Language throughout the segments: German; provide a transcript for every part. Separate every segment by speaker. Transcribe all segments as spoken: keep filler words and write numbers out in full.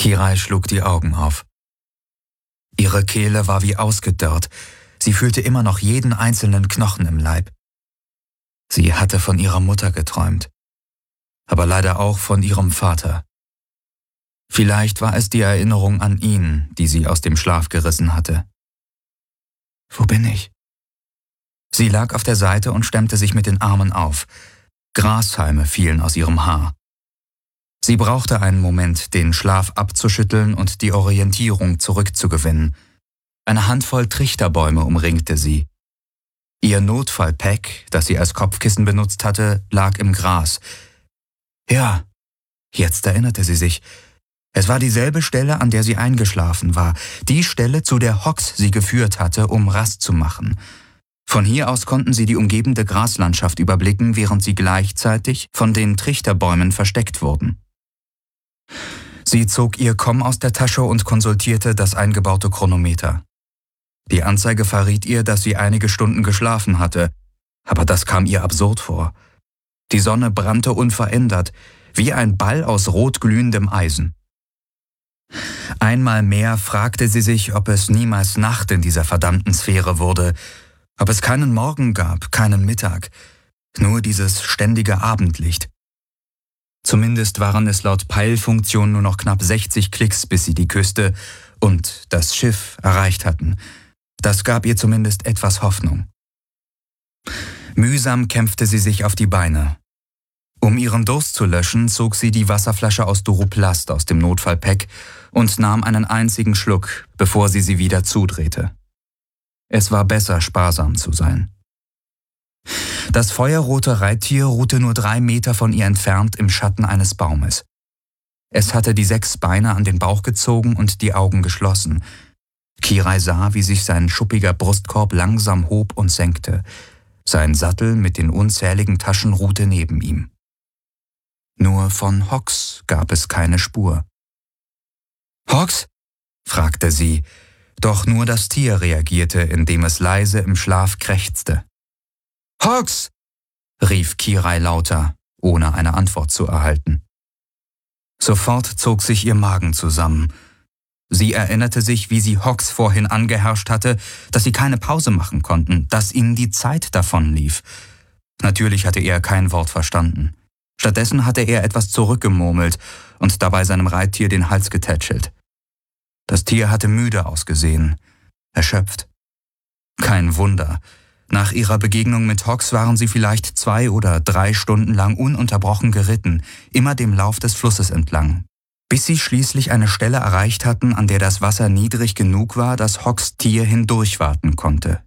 Speaker 1: Kirai schlug die Augen auf. Ihre Kehle war wie ausgedörrt. Sie fühlte immer noch jeden einzelnen Knochen im Leib. Sie hatte von ihrer Mutter geträumt, aber leider auch von ihrem Vater. Vielleicht war es die Erinnerung an ihn, die sie aus dem Schlaf gerissen hatte. »Wo bin ich?« Sie lag auf der Seite und stemmte sich mit den Armen auf. Grashalme fielen aus ihrem Haar. Sie brauchte einen Moment, den Schlaf abzuschütteln und die Orientierung zurückzugewinnen. Eine Handvoll Trichterbäume umringte sie. Ihr Notfallpack, das sie als Kopfkissen benutzt hatte, lag im Gras. Ja, jetzt erinnerte sie sich. Es war dieselbe Stelle, an der sie eingeschlafen war, die Stelle, zu der Hox sie geführt hatte, um Rast zu machen. Von hier aus konnten sie die umgebende Graslandschaft überblicken, während sie gleichzeitig von den Trichterbäumen versteckt wurden. Sie zog ihr Komm aus der Tasche und konsultierte das eingebaute Chronometer. Die Anzeige verriet ihr, dass sie einige Stunden geschlafen hatte, aber das kam ihr absurd vor. Die Sonne brannte unverändert, wie ein Ball aus rotglühendem Eisen. Einmal mehr fragte sie sich, ob es niemals Nacht in dieser verdammten Sphäre wurde, ob es keinen Morgen gab, keinen Mittag, nur dieses ständige Abendlicht. Zumindest waren es laut Peilfunktion nur noch knapp sechzig Klicks, bis sie die Küste und das Schiff erreicht hatten. Das gab ihr zumindest etwas Hoffnung. Mühsam kämpfte sie sich auf die Beine. Um ihren Durst zu löschen, zog sie die Wasserflasche aus Duroplast aus dem Notfallpack und nahm einen einzigen Schluck, bevor sie sie wieder zudrehte. Es war besser, sparsam zu sein. Das feuerrote Reittier ruhte nur drei Meter von ihr entfernt im Schatten eines Baumes. Es hatte die sechs Beine an den Bauch gezogen und die Augen geschlossen. Kirai sah, wie sich sein schuppiger Brustkorb langsam hob und senkte. Sein Sattel mit den unzähligen Taschen ruhte neben ihm. Nur von Hox gab es keine Spur. »Hox?« fragte sie, doch nur das Tier reagierte, indem es leise im Schlaf krächzte. »Hox!« rief Kirai lauter, ohne eine Antwort zu erhalten. Sofort zog sich ihr Magen zusammen. Sie erinnerte sich, wie sie Hox vorhin angeherrscht hatte, dass sie keine Pause machen konnten, dass ihnen die Zeit davonlief. Natürlich hatte er kein Wort verstanden. Stattdessen hatte er etwas zurückgemurmelt und dabei seinem Reittier den Hals getätschelt. Das Tier hatte müde ausgesehen, erschöpft. Kein Wunder. Nach ihrer Begegnung mit Hox waren sie vielleicht zwei oder drei Stunden lang ununterbrochen geritten, immer dem Lauf des Flusses entlang, bis sie schließlich eine Stelle erreicht hatten, an der das Wasser niedrig genug war, dass Hox Tier hindurchwaten konnte.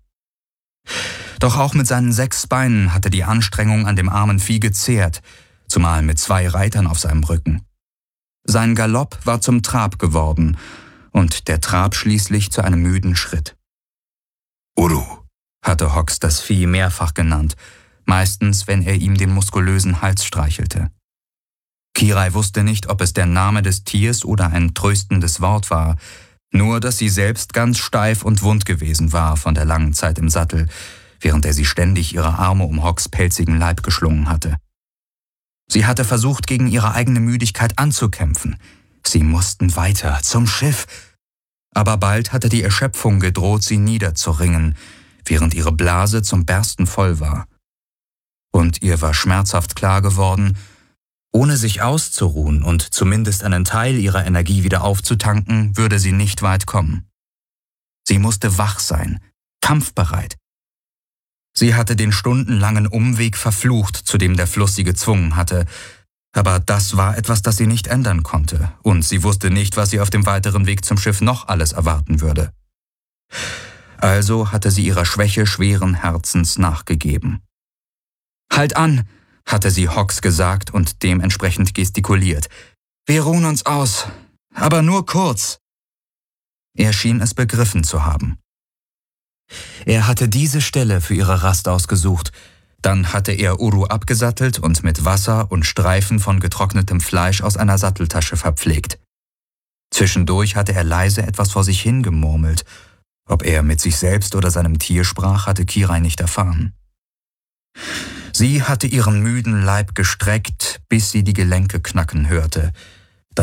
Speaker 1: Doch auch mit seinen sechs Beinen hatte die Anstrengung an dem armen Vieh gezehrt, zumal mit zwei Reitern auf seinem Rücken. Sein Galopp war zum Trab geworden und der Trab schließlich zu einem müden Schritt. »Uru«, hatte Hox das Vieh mehrfach genannt, meistens, wenn er ihm den muskulösen Hals streichelte. Kirai wusste nicht, ob es der Name des Tiers oder ein tröstendes Wort war, nur dass sie selbst ganz steif und wund gewesen war von der langen Zeit im Sattel, während er sie ständig ihre Arme um Hox pelzigen Leib geschlungen hatte. Sie hatte versucht, gegen ihre eigene Müdigkeit anzukämpfen. Sie mussten weiter, zum Schiff. Aber bald hatte die Erschöpfung gedroht, sie niederzuringen, während ihre Blase zum Bersten voll war. Und ihr war schmerzhaft klar geworden, ohne sich auszuruhen und zumindest einen Teil ihrer Energie wieder aufzutanken, würde sie nicht weit kommen. Sie musste wach sein, kampfbereit. Sie hatte den stundenlangen Umweg verflucht, zu dem der Fluss sie gezwungen hatte, aber das war etwas, das sie nicht ändern konnte, und sie wusste nicht, was sie auf dem weiteren Weg zum Schiff noch alles erwarten würde. Also hatte sie ihrer Schwäche schweren Herzens nachgegeben. »Halt an«, hatte sie Hox gesagt und dementsprechend gestikuliert. »Wir ruhen uns aus, aber nur kurz.« Er schien es begriffen zu haben. Er hatte diese Stelle für ihre Rast ausgesucht. Dann hatte er Uru abgesattelt und mit Wasser und Streifen von getrocknetem Fleisch aus einer Satteltasche verpflegt. Zwischendurch hatte er leise etwas vor sich hingemurmelt. Ob er mit sich selbst oder seinem Tier sprach, hatte Kirai nicht erfahren. Sie hatte ihren müden Leib gestreckt, bis sie die Gelenke knacken hörte.